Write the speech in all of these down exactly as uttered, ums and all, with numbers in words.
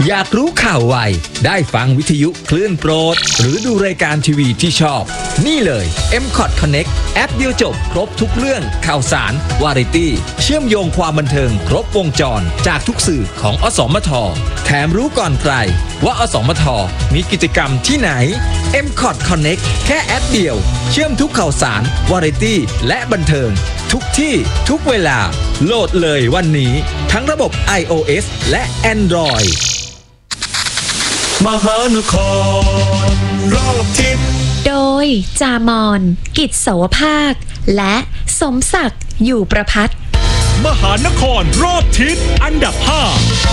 อยากรู้ข่าวไวได้ฟังวิทยุคลื่นโปรดหรือดูรายการทีวีที่ชอบนี่เลย เอ็ม คอท Connect แอปเดียวจบครบทุกเรื่องข่าวสารวาไรตี้เชื่อมโยงความบันเทิงครบวงจรจากทุกสื่อของอสมทแถมรู้ก่อนใครว่าอสมทมีกิจกรรมที่ไหน เอ็ม คอท Connect แค่แอปเดียวเชื่อมทุกข่าวสารวาไรตี้และบันเทิงทุกที่ทุกเวลาโหลดเลยวันนี้ทั้งระบบ iOS และ Android มหานครรอบทิศโดยจามอนกิจโสภาคและสมศักดิ์อยู่ประภัตรมหานครรอบทิศอันดับห้า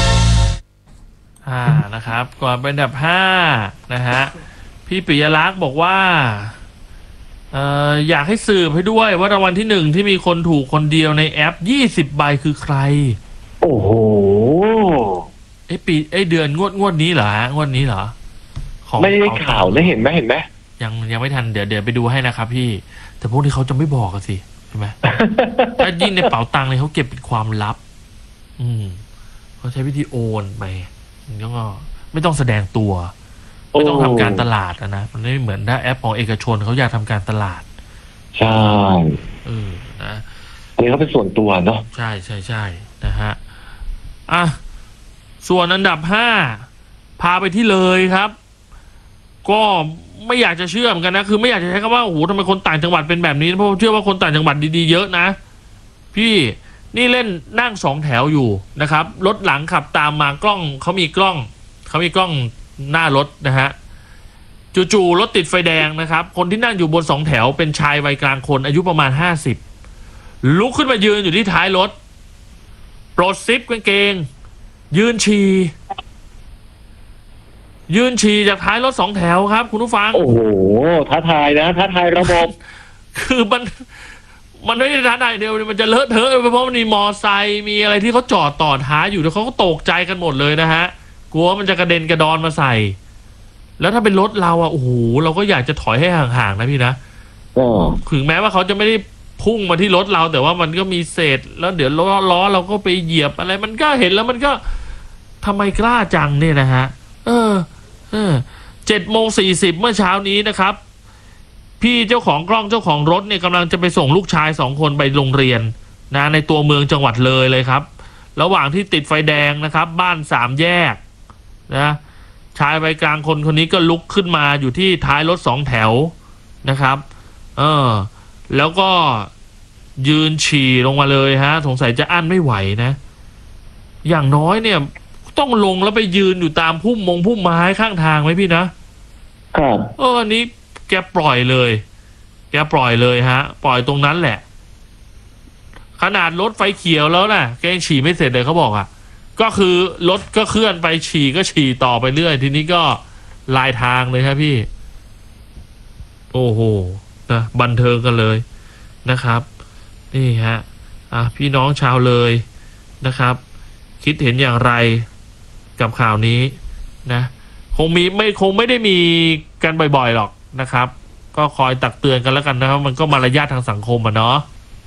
อ่านะครับก่อนเป็นอันดับห้านะฮะพี่ปิยลักษณ์บอกว่าเอ่ออยากให้สืบให้ด้วยว่ารางวัลที่หนึ่งที่มีคนถูกคนเดียวในแอปยี่สิบใบคือใครโอ้โหไอ้ปีไอ้เดือนงวดงวดนี้เหรอฮะงวดนี้เหรอของไม่ได้ข่าวนะเห็นไหมเห็นไหมยังยังไม่ทันเดี๋ยวเดี๋ยวไปดูให้นะครับพี่แต่พวกนี้เขาจะไม่บอกกันสิใช่ไหม ถ้ายิ่งในเป๋าตังค์เลยเขาเก็บเป็นความลับอืมเขาใช้วิธีโอนไปแล้วก็ไม่ต้องแสดงตัวไม่ต้องทำการตลาดนะมันไม่เหมือนถ้าแอปของเอกชนเขาอยากทำการตลาดใช่เออนะอันนี้เขาเป็นส่วนตัวเนาะใช่ใช่ใช่นะฮะอ่ะส่วนอันดับห้าพาไปที่เลยครับก็ไม่อยากจะเชื่อเหมือนกันนะคือไม่อยากจะใช้คำว่าโอ้โหทำไมคนต่างจังหวัดเป็นแบบนี้เพราะเชื่อว่าคนต่างจังหวัดดีๆเยอะนะพี่นี่เล่นนั่งสองแถวอยู่นะครับรถหลังขับตามมากล้องเขามีกล้องเขามีกล้องหน้ารถนะฮะจู่ๆรถติดไฟแดงนะครับคนที่นั่งอยู่บนสองแถวเป็นชายวัยกลางคนอายุประมาณห้าสิบลุกขึ้นมายืนอยู่ที่ท้ายรถปลดซิปกางเกงยืนฉี่ยืนฉี่จากท้ายรถสองแถวครับคุณผู้ฟังโอ้โหท้าทายนะท้าทายระบบคือมันมันไม่ได้ท้าทายเดียวมันจะเลอะเทอะเพราะมันมีมอไซค์มีอะไรที่เขาจอดต่อท้ายอยู่แล้วเขาก็ตกใจกันหมดเลยนะฮะกลัวมันจะกระเด็นกระดอนมาใส่แล้วถ้าเป็นรถเราอ่ะโอ้โหเราก็อยากจะถอยให้ห่างๆนะพี่นะถึงแม้ว่าเขาจะไม่ได้พุ่งมาที่รถเราแต่ว่ามันก็มีเศษแล้วเดี๋ยวล้อล้อเราก็ไปเหยียบอะไรมันก็เห็นแล้วมันก็ทำไมกล้าจังเนี่ยนะฮะเออเออเจ็ดโมงสี่สิบเมื่อเช้านี้นะครับพี่เจ้าของกล้องเจ้าของรถเนี่ยกำลังจะไปส่งลูกชายสองคนไปโรงเรียนนะในตัวเมืองจังหวัดเลยเลยครับระหว่างที่ติดไฟแดงนะครับบ้านสามแยกนะชายวัยกลางคนคนนี้ก็ลุกขึ้นมาอยู่ที่ท้ายรถสองแถวนะครับเออแล้วก็ยืนฉี่ลงมาเลยฮะสงสัยจะอั้นไม่ไหวนะอย่างน้อยเนี่ยต้องลงแล้วไปยืนอยู่ตามพุ่มมงพุ่มไม้ข้างทางไหมพี่นะครับเอออันนี้แกปล่อยเลยแกปล่อยเลยฮะปล่อยตรงนั้นแหละขนาดรถไฟเขียวแล้วนะแกยังฉี่ไม่เสร็จเลยเขาบอกอ่ะก็คือรถก็เคลื่อนไปฉี่ก็ฉี่ต่อไปเรื่อยทีนี้ก็ลายทางเลยครับพี่โอ้โหนะบันเทิงกันเลยนะครับนี่ฮะอ่ะพี่น้องชาวเลยนะครับคิดเห็นอย่างไรกับข่าวนี้นะคงมีไม่คงไม่ได้มีกันบ่อยๆหรอกนะครับก็คอยตักเตือนกันแล้วกันนะครับมันก็มารยาททางสังคมอ่ะเนาะ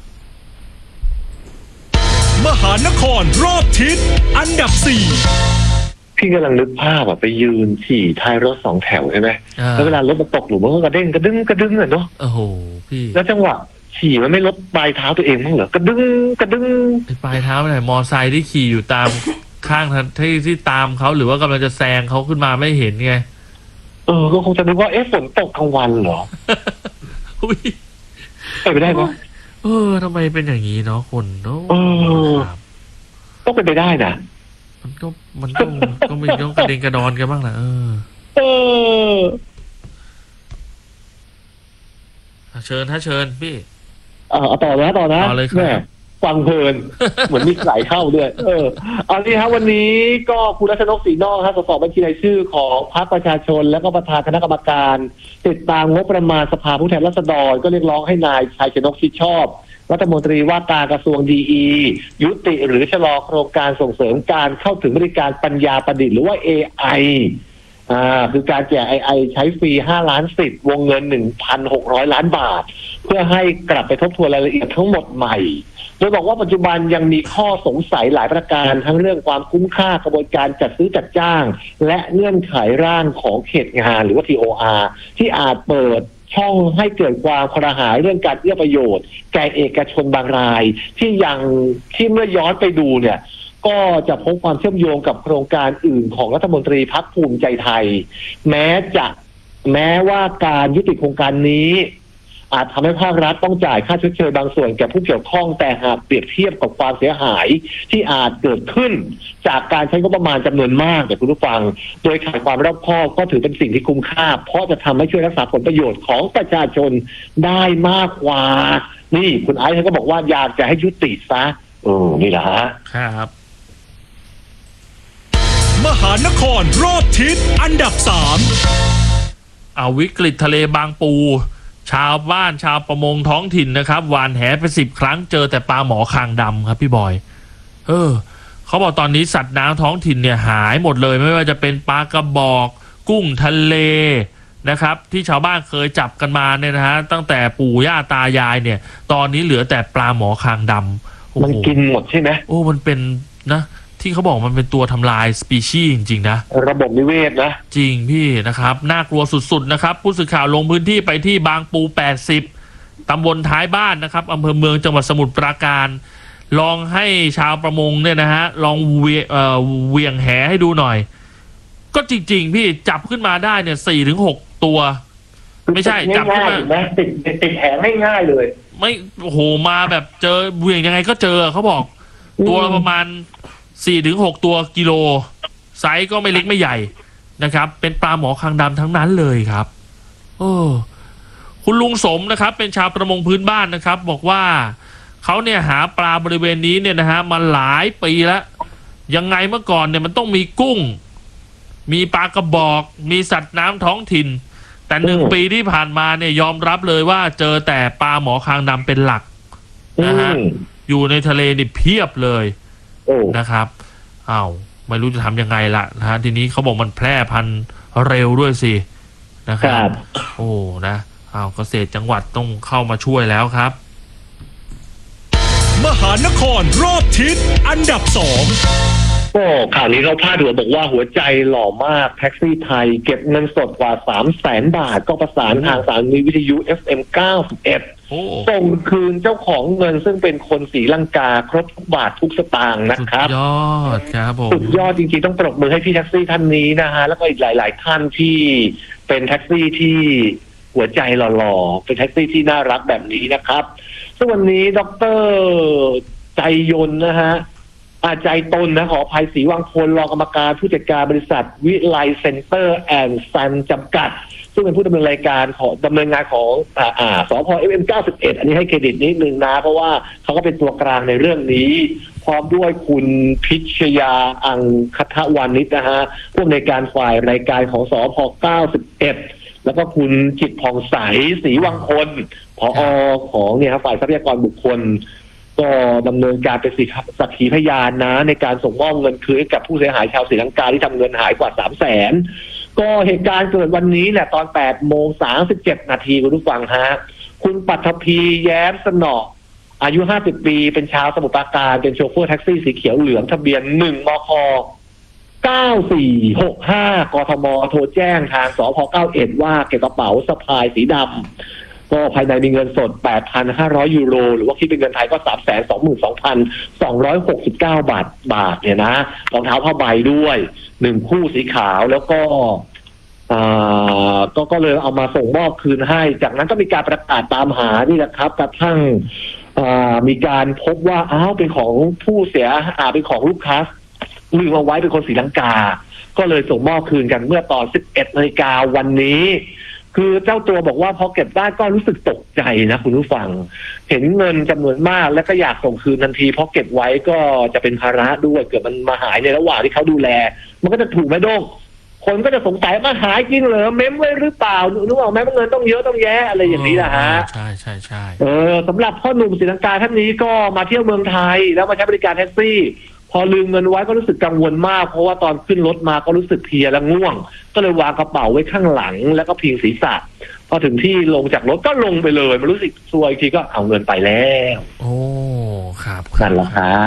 มหานครรอบทิศอันดับสี่พี่กำลังนึกภาพแบบไปยืนฉี่ท้ายรถสองแถวใช่ไหมแล้วเวลารถมันตกหลุมมันก็กระเด้งกระดึงกระดึงอะเนาะโอ้โหพี่แล้วจังหวะฉี่มันไม่ลดปลายเท้าตัวเองมั้งเหรอกระดึงกระดึงปลายเท้าไหนมอไซค์ที่ขี่อยู่ตามข้างที่ที่ตามเขาหรือว่ากำลังจะแซงเขาขึ้นมาไม่เห็นไงเออก็คงจะนึกว่าเอ๊ะฝนตกกลางวันเหรออุ้ยไปไม่ได้ปะเออทำไมเป็นอย่างนี้เนาะคนเนาะเออต้องเป็นไปได้นะมันก็มันก็ก็ไม่ต้องกระเด็นกระดอนกันบ้างแหละเออเออเชิญถ้าเชิญพี่เออต่อนะต่อนะต่อเลยครับฟังเพลิน เหมือนมีสายเข้าด้วยเออเอาที่ครับวันนี้ก็คุณรัชนกศรีนอกครับสสบัญชีรายชื่อของพรรคประชาชนและก็ประธานคณะกรรมการติดตามงบประมาณสภาผู้แทนราษฎรก็เรียกร้องให้นายชัยชนกชิดชอบรัฐมนตรีว่าการกระทรวงดีอียุติหรือชะลอโครงการส่งเสริมการเข้าถึงบริการปัญญาประดิษฐ์หรือว่า เอ ไอ อ่าคือการแจก เอ ไอ ใช้ฟรีห้าล้านสิทธิ์วงเงิน หนึ่งพันหกร้อย ล้านบาทเพื่อให้กลับไปทบทวนรายละเอียดทั้งหมดใหม่โดยบอกว่าปัจจุบันยังมีข้อสงสัยหลายประการทั้งเรื่องความคุ้มค่ากระบวนการจัดซื้อจัดจ้างและเงื่อนไขร่างของเขตงานหรือว่า ที โอ อาร์ ที่อาจเปิดช่องให้เกิดความครหายเรื่องการเอื้อประโยชน์แก่เอกชนบางรายที่ยังที่เมื่อย้อนไปดูเนี่ยก็จะพบความเชื่อมโยงกับโครงการอื่นของรัฐมนตรีพรรคภูมิใจไทยแม้จะแม้ว่าการยุติโครงการนี้อาจทำให้ภาครัฐต้องจ่ายค่าชดเชยบางส่วนแก่ผู้เกี่ยวข้องแต่หากเปรียบเทียบกับความเสียหายที่อาจเกิดขึ้นจากการใช้งบประมาณจำนวนมากแต่คุณผู้ฟังโดยขาดความรอบคอบก็ถือเป็นสิ่งที่คุ้มค่าเพราะจะทำให้ช่วยรักษาผลประโยชน์ของประชาชนได้มากกว่านี่คุณไอซ์เขาก็บอกว่าอยากจะให้ยุติซะเออนี่แหละฮะครับมหานครรอบทิศอันดับสามเอาวิกฤตทะเลบางปูชาวบ้านชาวประมงท้องถิ่นนะครับหวานแหไปสิบครั้งเจอแต่ปลาหมอคางดำครับพี่บอยเออเขาบอกตอนนี้สัตว์น้ำท้องถิ่นเนี่ยหายหมดเลยไม่ว่าจะเป็นปลากระบอกกุ้งทะเลนะครับที่ชาวบ้านเคยจับกันมาเนี่ยนะฮะตั้งแต่ปู่ย่าตายายเนี่ยตอนนี้เหลือแต่ปลาหมอคางดำมันกินหมดใช่ไหมโอ้มันเป็นนะที่เขาบอกมันเป็นตัวทำลายสปีชีส์จริงๆนะระบบนิเวศนะจริงพี่นะครับน่ากลัวสุดๆนะครับผู้สื่อข่าวลงพื้นที่ไปที่บางปูแปดสิบตำบลท้ายบ้านนะครับอำเภอเมืองจังหวัดสมุทรปราการลองให้ชาวประมงเนี่ยนะฮะลองเวียเอ่อเวียงแหให้ดูหน่อยก็จริงๆพี่จับขึ้นมาได้เนี่ยสี่ถึงหกตัวไม่ใช่จับขึ้นมานะติดติดแหง่ายๆเลยไม่โอ้โหมาแบบเจอเวียงยังไงก็เจอเขาบอกตัวประมาณสี่ถึงหกตัวกิโลไซส์ก็ไม่เล็กไม่ใหญ่นะครับเป็นปลาหมอคางดำทั้งนั้นเลยครับโอ้คุณลุงสมนะครับเป็นชาวประมงพื้นบ้านนะครับบอกว่าเขาเนี่ยหาปลาบริเวณนี้เนี่ยนะฮะมาหลายปีแล้วยังไงเมื่อก่อนเนี่ยมันต้องมีกุ้งมีปลากระบอกมีสัตว์น้ำท้องถิ่นแต่หนึ่งปีที่ผ่านมาเนี่ยยอมรับเลยว่าเจอแต่ปลาหมอคางดำเป็นหลักนะฮะอยู่ในทะเลนี่เพียบเลยนะครับอ้าวไม่รู้จะทำยังไงละนะฮะทีนี้เขาบอกมันแพร่พันธุ์เร็วด้วยสินะครับโอ้นะอ้าวเกษตรจังหวัดต้องเข้ามาช่วยแล้วครับมหานครรอบทิศอันดับสองก็ข่าวนี้เขาพาดหัวบอกว่าหัวใจหล่อมากแท็กซี่ไทยเก็บเงินสดกว่า สามแสน บาทก็ประสานทางสถานีวิทยุ เอฟ เอ็ม เก้าสิบเอ็ดส่งคืนเจ้าของเงินซึ่งเป็นคนศรีลังกาครบทุกบาททุกสตางค์นะครับสุดยอดครับผมสุดยอดจริงๆต้องปรบมือให้พี่แท็กซี่ท่านนี้นะฮะแล้วก็อีกหลายๆท่านที่เป็นแท็กซี่ที่หัวใจหล่อๆเป็นแท็กซี่ที่น่ารักแบบนี้นะครับซึ่งวันนี้ดร.ใจยนต์นะฮะอาใจตนนะขออภัยศรีวังพลรองกรรมการผู้จัดการบริษัทวิไลเซ็นเตอร์แอนด์ซันจำกัดซึ่งเป็นผู้ดำเนินรายการของดำเนินงานของอ่าอ่าสพ เอฟ เอ็ม เก้าสิบเอ็ดอันนี้ให้เครดิตนิดนึงนะเพราะว่าเขาก็เป็นตัวกลางในเรื่องนี้พร้อมด้วยคุณพิชยาอังคทวานิชนะฮะผู้อำนวยการฝ่ายรายการของสพ เก้าสิบเอ็ดแล้วก็คุณจิตผ่องใสศรีวังพลผอ.ของเนี่ยฝ่ายทรัพยากรบุคคลก็ดำเนินการเป็นสักขีพยานนะในการส่งมอบเงินคืนให้กับผู้เสียหายชาวศรีลังกาที่ทำเงินหายกว่า สามแสน ก็เหตุการณ์เกิดวันนี้แหละตอน แปดโมงสามสิบเจ็ด นาทีคุณผู้ฟังฮะคุณปัทภีแย้มสนออายุห้าสิบปีเป็นชาวสมุทรปราการเป็นโชเฟอร์แท็กซี่สีเขียวเหลืองทะเบียนหนึ่งมคเก้าสี่หกห้ากทมโทรแจ้งทางสพเก้าสิบเอ็ดว่าเก็บกระเป๋าสะพายสีดำก็ภายในมีเงินสด แปดพันห้าร้อย ยูโรหรือว่าคิดเป็นเงินไทยก็ สามแสนสองหมื่นสองพันสองร้อยหกสิบเก้า บาทบาทเนี่ยนะรองเท้าผ้าใบด้วยหนึ่งคู่สีขาวแล้วก็อ่าก็ก็เลยเอามาส่งมอบคืนให้จากนั้นก็มีการประกาศตามหานี่แหละครับกระทั่งอ่ามีการพบว่าอ้าวเป็นของผู้เสียอ่าเป็นของลูกค้าลืมเอาไว้เป็นคนศรีลังกาก็เลยส่งมอบคืนกันเมื่อตอน สิบเอ็ดนาฬิกาวันนี้คือเจ้าตัวบอกว่าพอเก็บได้ก็รู้สึกตกใจนะคุณผู้ฟังเห็นเงินจำนวนมากแล้วก็อยากส่งคืนทันทีเพราะเก็บไว้ก็จะเป็นภาระด้วยเกิดมันมาหายในระหว่างที่เขาดูแลมันก็จะถูกไหมโด้งคนก็จะสงสัยมาหายจริงเหรอเม้มไว้หรือเปล่านึกออกไหมว่าเงินต้องเยอะต้องแยะอะไรอย่างนี้นะฮะใช่ใช่ใช่เออสำหรับพ่อหนุ่มศรีลังกาท่านนี้ก็มาเที่ยวเมืองไทยแล้วมาใช้บริการแท็กซี่พอลืมเงินไว้ก็รู้สึกกังวลมากเพราะว่าตอนขึ้นรถมาก็รู้สึกเพลียและง่วงก็เลยวางกระเป๋าไว้ข้างหลังแล้วก็พิงศีรษะพอถึงที่ลงจากรถก็ลงไปเลยมันรู้สึกซวยทีก็เอาเงินไปแล้วโอ้ครับนั่นแหละครับ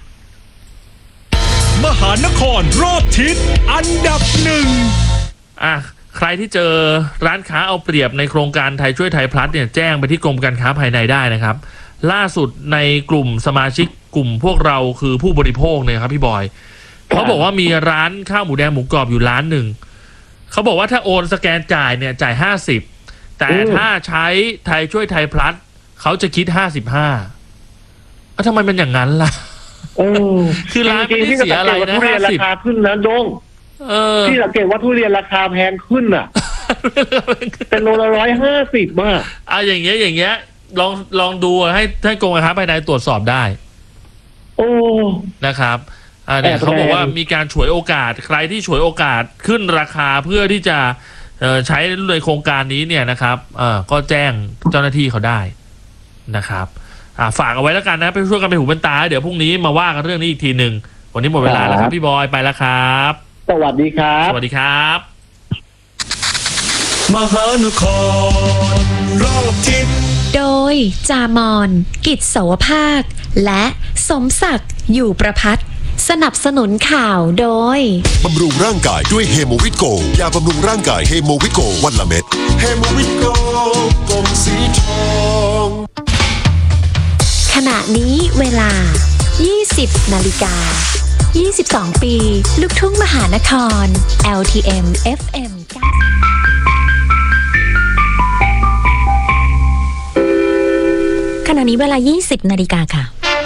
มหานครรอบทิศอันดับหนึ่งอ่ะใครที่เจอร้านค้าเอาเปรียบในโครงการไทยช่วยไทยพลัสเนี่ยแจ้งไปที่กรมการค้าภายในได้นะครับล่าสุดในกลุ่มสมาชิกกลุ่มพวกเราคือผู้บริโภคเนี่ยครับพี่บอยเขาบอกว่ามีร้านข้าวหมูแดงหมูกรอบอยู่ร้านหนึ่งเขาบอกว่าถ้าโอนสแกนจ่ายเนี่ยจ่ายห้าสิบแต่ถ้าใช้ไทยช่วยไทยพลัสเขาจะคิดห้าสิบห้าทำไมเป็นอย่างนั้นล่ะคือร้านไม่ได้เสียอะไรนะห้าสิบราคาขึ้นนะดงที่สังเกตว่าทุเรียนราคาแพงขึ้นอ่ะเป็นโลละร้อยห้าสิบมากอ่ะอย่างเงี้ยอย่างเงี้ยลองลองดูให้ให้กรมการค้าภายในตรวจสอบได้โอ้นะครับอ่าเนี่ยเขาบอกว่ามีการฉวยโอกาสใครที่ฉวยโอกาสขึ้นราคาเพื่อที่จะเอ่อใช้ในโครงการนี้เนี่ยนะครับเอ่อก็แจ้งเจ้าหน้าที่เขาได้นะครับอ่าฝากเอาไว้แล้วกันนะไปช่วยกันไปหูเป็นตาเดี๋ยวพรุ่งนี้มาว่ากันเรื่องนี้อีกทีหนึ่งวันนี้หมดเวลาแล้วครับพี่บอยไปแล้วครับสวัสดีครับสวัสดีครับมหานครรอบทิศโดยจามอนกิจโสภาคและสมศักดิ์อยู่ประภัตสนับสนุนข่าวโดยบำรุงร่างกายด้วยเฮโมวิตโกยาบำรุงร่างกายเฮโมวิตโกวันละเม็ดเฮโมวิตโกกลมสีทองขณะนี้เวลา ยี่สิบนาฬิกายี่สิบสอง ปีลูกทุ่งมหานคร แอล ที เอ็ม เอฟ เอ็ม ขณะนี้เวลา ยี่สิบนาฬิกาค่ะ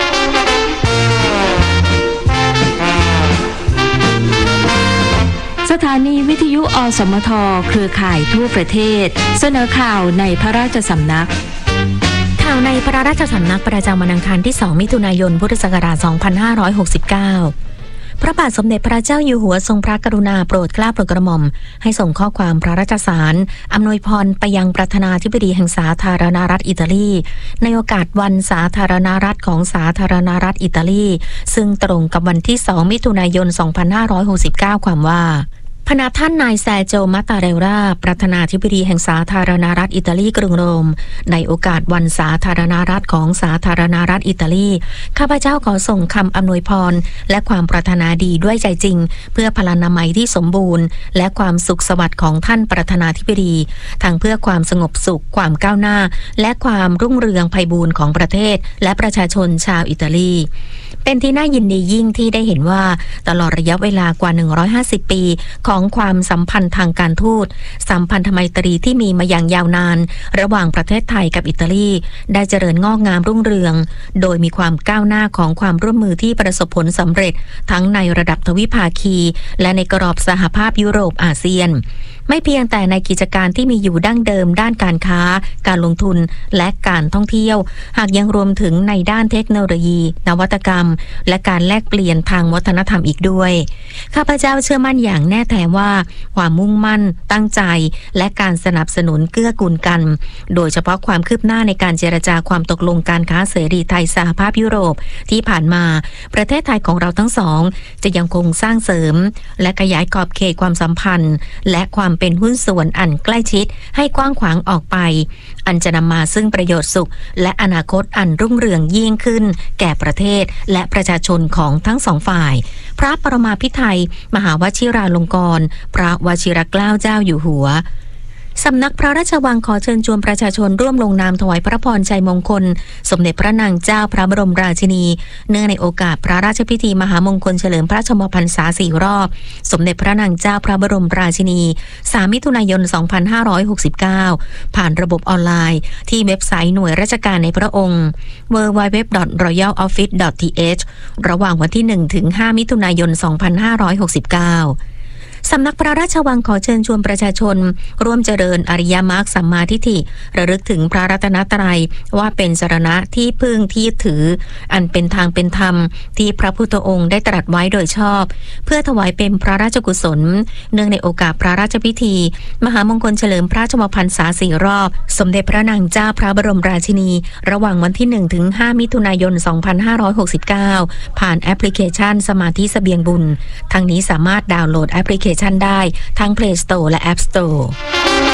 สถานีวิทยุอสมทเครือข่ายทั่วประเทศเสนอข่าวในพระราชสำนักข่าวในพระราชสำนักประจำวันอังคารที่สองมิถุนายนพุทธศักราชสองพันห้าร้อยหกสิบเก้าพระบาทสมเด็จพระเจ้าอยู่หัวทรงพระกรุณาโปรดเกล้าโปรดกระหม่อมให้ส่งข้อความพระราชสารอำนวยพรไปยังประธานาธิบดีแห่งสาธารณรัฐอิตาลีในโอกาสวันสาธารณรัฐของสาธารณรัฐอิตาลีซึ่งตรงกับวันที่สองมิถุนายนสองพันห้าร้อยหกสิบเก้าความว่าพนักท่านนายแซโจมัตตาเรราประธานาธิบดีแห่งสาธารณรัฐอิตาลีกรุงโรมในโอกาสวันสาธารณรัฐของสาธารณรัฐอิตาลีข้าพเจ้าขอส่งคำอำนวยพรและความปรารถนาดีด้วยใจจริงเพื่อพลานามัยที่สมบูรณ์และความสุขสวัสดิ์ของท่านประธานาธิบดีทั้งเพื่อความสงบสุขความก้าวหน้าและความรุ่งเรืองไพบูรณ์ของประเทศและประชาชนชาวอิตาลีเป็นที่น่ายินดียิ่งที่ได้เห็นว่าตลอดระยะเวลากว่าหนึ่งร้อยห้าสิบปีของความสัมพันธ์ทางการทูตสัมพันธไมตรีที่มีมาอย่างยาวนานระหว่างประเทศไทยกับอิตาลีได้เจริญงอกงามรุ่งเรืองโดยมีความก้าวหน้าของความร่วมมือที่ประสบผลสำเร็จทั้งในระดับทวิภาคีและในกรอบสหภาพยุโรปอาเซียนไม่เพียงแต่ในกิจการที่มีอยู่ดั้งเดิมด้านการค้าการลงทุนและการท่องเที่ยวหากยังรวมถึงในด้านเทคโนโลยีนวัตกรรมและการแลกเปลี่ยนทางวัฒนธรรมอีกด้วยข้าพเจ้าเชื่อมั่นอย่างแน่แท้ว่าความมุ่งมั่นตั้งใจและการสนับสนุนเกื้อกูลกันโดยเฉพาะความคืบหน้าในการเจรจาความตกลงการค้าเสรีไทยสหภาพยุโรปที่ผ่านมาประเทศไทยของเราทั้งสองจะยังคงสร้างเสริมและขยายขอบเขตความสัมพันธ์และความเป็นหุ้นส่วนอันใกล้ชิดให้กว้างขวางออกไปอันจะนำมาซึ่งประโยชน์สุขและอนาคตอันรุ่งเรืองยิ่งขึ้นแก่ประเทศและประชาชนของทั้งสองฝ่ายพระปรมาภิไธยมหาวชิราลงกรณ์พระวชิรเกล้าเจ้าอยู่หัวสำนักพระราชวังขอเชิญชวนประชาชนร่วมลงนามถวายพระพรชัยมงคลสมเด็จพระนางเจ้าพระบรมราชินีเนื่องในโอกาสพระราชพิธีมหามงคลเฉลิมพระชนมพรรษาสี่รอบสมเด็จพระนางเจ้าพระบรมราชินีสามมิถุนายนสองพันห้าร้อยหกสิบเก้าผ่านระบบออนไลน์ที่เว็บไซต์หน่วยราชการในพระองค์ ดับเบิลยู ดับเบิลยู ดับเบิลยู ดอท รอยัล ออฟฟิศ ดอท ที เอช ระหว่างวันที่หนึ่งถึงห้ามิถุนายนสองพันห้าร้อยหกสิบเก้าสำนักพระราชวังขอเชิญชวนประชาชนร่วมเจริญอริยมรรคสัมมาทิฏฐิระลึกถึงพระรัตนตรัยว่าเป็นสรณะที่พึ่งที่ถืออันเป็นทางเป็นธรรมที่พระพุทธองค์ได้ตรัสไว้โดยชอบเพื่อถวายเป็นพระราชกุศลเนื่องในโอกาสพระราชพิธีมหามงคลเฉลิมพระชนมพรรษาสี่รอบสมเด็จพระนางเจ้าพระบรมราชินีระหว่างวันที่หนึ่งถึงห้ามิถุนายนสองพันห้าร้อยหกสิบเก้าผ่านแอปพลิเคชันสมาธิเสบียงบุญทั้งนี้สามารถดาวน์โหลดแอปพลิเคชันได้ทั้ง Play Store และ App Store